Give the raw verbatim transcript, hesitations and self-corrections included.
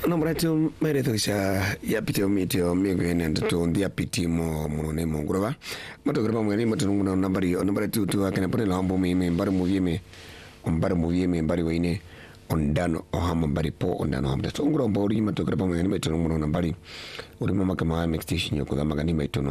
Nombra tu merito sha ya pitio mitio migwene to ndia pitimo munone mongrova mato graba mwene mato nguna nambari nambari tu tu akene pone lambo me me mbar movie me mbar movie me mbar wene ondano ohama bari po ondano hamda so ngura mbori mato graba mwene mato nguna nambari uri mama kama mixtation yoko magani mato